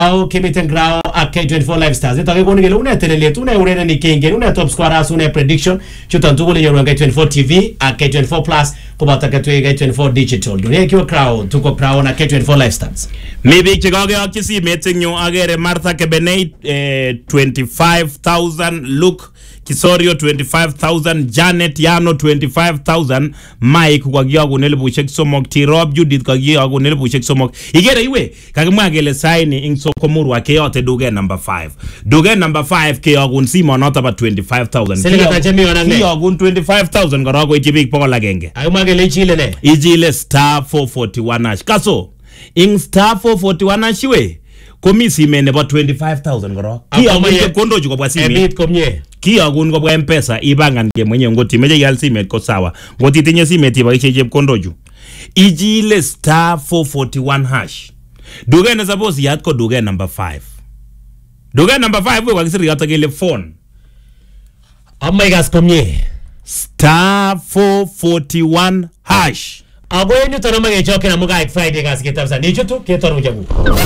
au kimiten grao ak K24 Lifestyles ito ke koni gele une telelet une urene ni kenge une top scorers une prediction chutan tugul nyoru K24 TV ak K24 Plus kubata K24 Digital dunia kiwa crowd tuko crowd na K24 Lifestyles mi big chikage akisi meeting yo agere Martha Kebenei 25,000 look Kisorio 25,000 Janet Yano 25,000 Mike kwa giagunele bushek somok Tirob Judith kwa giagunele bushek somok igere iwe kakimwa gele saini ingso komuru akeyote duge number 5 duge number 5 keyagun simo not about 25,000 keyagun 25,000 karago ichibik pokola genge kakimwa gele ichile ne ijile star 441 hash kaso ing star 441 hash we komisi me nebo 25,000 karago kiyagun kondo juko kwa simi ebit komye kiyagun kobwa M-Pesa ibangan ke mwenye ngoti meje yal simet ko sawa ngoti tinye simet ibaishe chepkondoju ijile star 441 hash duge na suppose yat ko duge number 5 duge number 5 we wakisiri yata kele phone amaigas komye star 441 hash abo yenyu tanama gechoke na muga Friday gas kitabsa nichutu ketoru jabu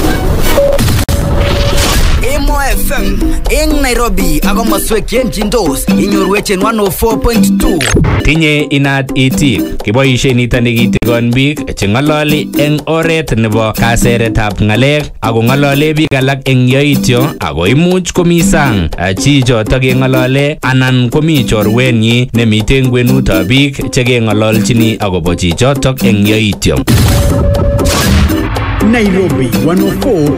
Emo FM in Nairobi akomaswek chenjindos inyorwechen 104.2 tinye inat itik kiboishe nito nekitikon biik cheng'ololi eng oret nebo kaseretab ng'alek ako ng'olole biik alak eng yoityo ako imuch komi sang chichoto keng'olole anan komi chorwenyi nemite ngwenutab biik chekeng'ololchini akobo chichotok eng yoityo. Nairobi 104